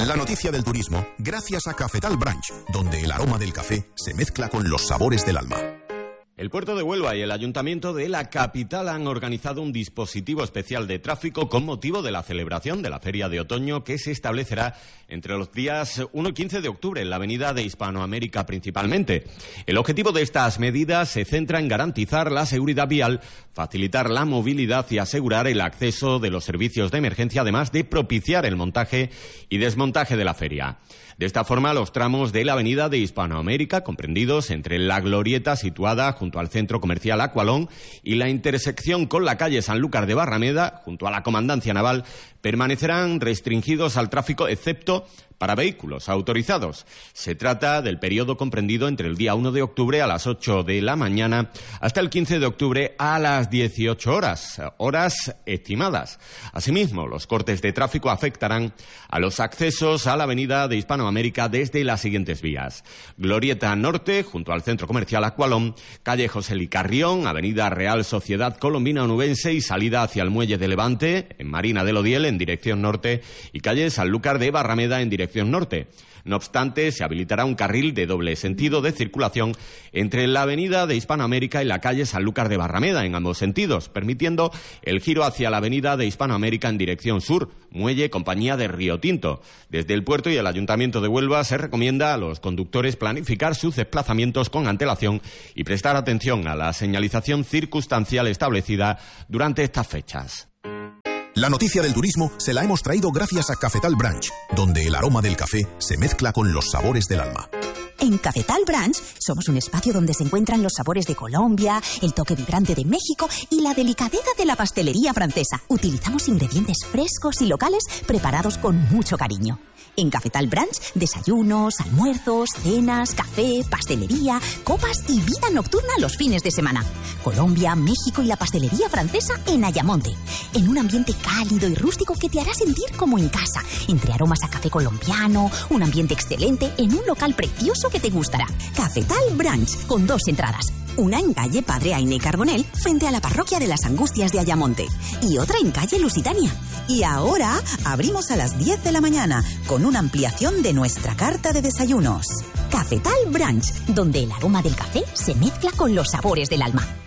La noticia del turismo, gracias a Cafetal Branch, donde el aroma del café se mezcla con los sabores del alma. El puerto de Huelva y el ayuntamiento de la capital han organizado un dispositivo especial de tráfico con motivo de la celebración de la Feria de Otoño que se establecerá entre los días 1 y 15 de octubre en la avenida de Hispanoamérica principalmente. El objetivo de estas medidas se centra en garantizar la seguridad vial, facilitar la movilidad y asegurar el acceso de los servicios de emergencia, además de propiciar el montaje y desmontaje de la feria. De esta forma, los tramos de la avenida de Hispanoamérica, comprendidos entre la glorieta situada junto al centro comercial Aqualón y la intersección con la calle Sanlúcar de Barrameda, junto a la Comandancia Naval, permanecerán restringidos al tráfico excepto para vehículos autorizados. Se trata del periodo comprendido entre el día 1 de octubre a las 8 de la mañana hasta el 15 de octubre a las 18 horas estimadas. Asimismo, los cortes de tráfico afectarán a los accesos a la avenida de Hispanoamérica desde las siguientes vías: Glorieta Norte, junto al centro comercial Aqualón, calle José Li Carrión, avenida Real Sociedad Colombina Onubense y salida hacia el Muelle de Levante, en Marina del Odiel en dirección norte, y calle Sanlúcar de Barrameda en dirección norte. No obstante, se habilitará un carril de doble sentido de circulación entre la avenida de Hispanoamérica y la calle Sanlúcar de Barrameda en ambos sentidos, permitiendo el giro hacia la avenida de Hispanoamérica en dirección sur, Muelle Compañía de Río Tinto. Desde el puerto y el Ayuntamiento de Huelva se recomienda a los conductores planificar sus desplazamientos con antelación y prestar atención a la señalización circunstancial establecida durante estas fechas. La noticia del turismo se la hemos traído gracias a Cafetal Branch, donde el aroma del café se mezcla con los sabores del alma. En Cafetal Branch somos un espacio donde se encuentran los sabores de Colombia, el toque vibrante de México y la delicadeza de la pastelería francesa. Utilizamos ingredientes frescos y locales preparados con mucho cariño. En Cafetal Branch, desayunos, almuerzos, cenas, café, pastelería, copas y vida nocturna los fines de semana. Colombia, México y la pastelería francesa en Ayamonte. En un ambiente cálido y rústico que te hará sentir como en casa. Entre aromas a café colombiano, un ambiente excelente en un local precioso que te gustará. Cafetal Branch, con 2 entradas. Una en calle Padre Aine Carbonell, frente a la parroquia de las Angustias de Ayamonte. Y otra en calle Lusitania. Y ahora abrimos a las 10 de la mañana, con una ampliación de nuestra carta de desayunos. Cafetal Branch, donde el aroma del café se mezcla con los sabores del alma.